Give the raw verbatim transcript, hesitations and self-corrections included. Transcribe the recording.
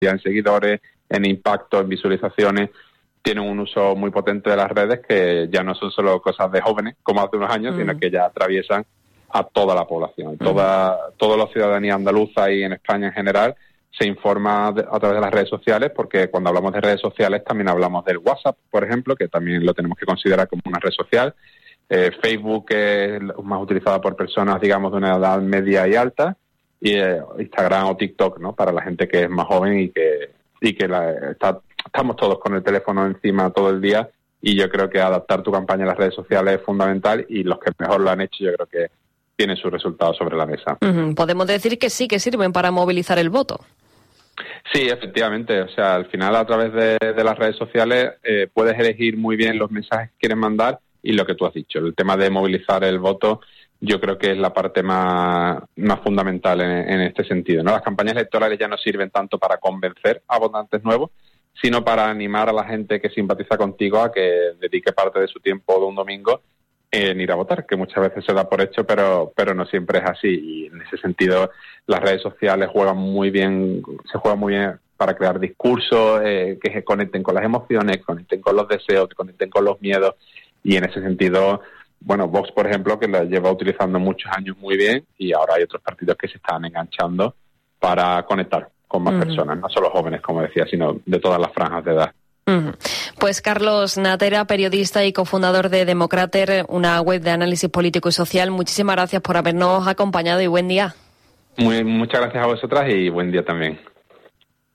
en seguidores, en impacto, en visualizaciones. Tienen un uso muy potente de las redes que ya no son solo cosas de jóvenes, como hace unos años, mm. sino que ya atraviesan a toda la población. Mm. Toda, toda la ciudadanía andaluza y en España en general se informa a través de las redes sociales, porque cuando hablamos de redes sociales también hablamos del WhatsApp, por ejemplo, que también lo tenemos que considerar como una red social. Eh, Facebook es más utilizada por personas, digamos, de una edad media y alta, y eh, Instagram o TikTok, ¿no? Para la gente que es más joven y que y que la, está, estamos todos con el teléfono encima todo el día, y yo creo que adaptar tu campaña a las redes sociales es fundamental, y los que mejor lo han hecho yo creo que tienen sus resultados sobre la mesa. Uh-huh. Podemos decir que sí, que sirven para movilizar el voto. Sí, efectivamente. O sea, al final a través de, de las redes sociales eh, puedes elegir muy bien los mensajes que quieres mandar. Y lo que tú has dicho, el tema de movilizar el voto, yo creo que es la parte más, más fundamental en, en este sentido, ¿no? Las campañas electorales ya no sirven tanto para convencer a votantes nuevos, sino para animar a la gente que simpatiza contigo a que dedique parte de su tiempo de un domingo en ir a votar, que muchas veces se da por hecho, pero pero no siempre es así. Y en ese sentido, las redes sociales juegan muy bien, se juegan muy bien para crear discursos eh, que se conecten con las emociones, que conecten con los deseos, que conecten con los miedos. Y en ese sentido, bueno, Vox, por ejemplo, que la lleva utilizando muchos años muy bien, y ahora hay otros partidos que se están enganchando para conectar con más uh-huh. personas, no solo jóvenes, como decía, sino de todas las franjas de edad. Uh-huh. Pues Carlos Natera, periodista y cofundador de Democrater, una web de análisis político y social, muchísimas gracias por habernos acompañado y buen día. Muy, muchas gracias a vosotras y buen día también.